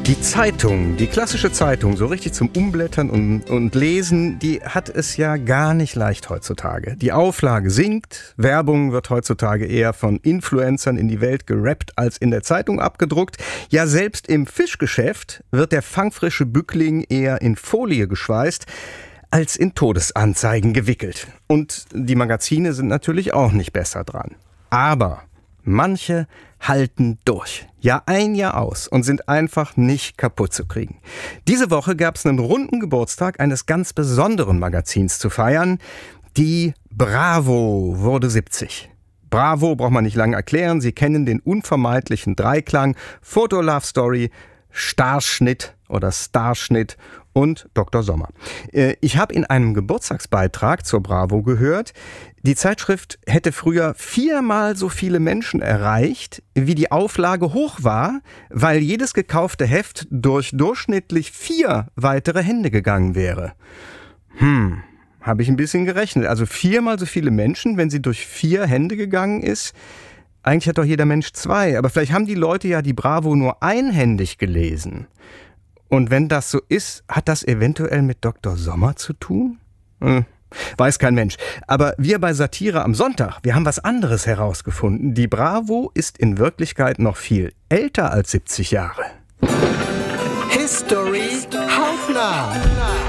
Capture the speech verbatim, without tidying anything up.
Die Zeitung, die klassische Zeitung, so richtig zum Umblättern und, und Lesen, die hat es ja gar nicht leicht heutzutage. Die Auflage sinkt, Werbung wird heutzutage eher von Influencern in die Welt gerappt als in der Zeitung abgedruckt. Ja, selbst im Fischgeschäft wird der fangfrische Bückling eher in Folie geschweißt als in Todesanzeigen gewickelt. Und die Magazine sind natürlich auch nicht besser dran. Aber manche halten durch. Jahr ein, Jahr aus und sind einfach nicht kaputt zu kriegen. Diese Woche gab es einen runden Geburtstag eines ganz besonderen Magazins zu feiern. Die Bravo wurde siebzig. Bravo braucht man nicht lange erklären. Sie kennen den unvermeidlichen Dreiklang Foto Love Story, Starschnitt oder Starschnitt und Doktor Sommer. Ich habe in einem Geburtstagsbeitrag zur Bravo gehört, die Zeitschrift hätte früher viermal so viele Menschen erreicht, wie die Auflage hoch war, weil jedes gekaufte Heft durch durchschnittlich vier weitere Hände gegangen wäre. Hm, habe ich ein bisschen gerechnet. Also viermal so viele Menschen, wenn sie durch vier Hände gegangen ist. Eigentlich hat doch jeder Mensch zwei, aber vielleicht haben die Leute ja die Bravo nur einhändig gelesen. Und wenn das so ist, hat das eventuell mit Doktor Sommer zu tun? Hm, weiß kein Mensch. Aber wir bei Satire am Sonntag, wir haben was anderes herausgefunden. Die Bravo ist in Wirklichkeit noch viel älter als siebzig Jahre. History hautnah.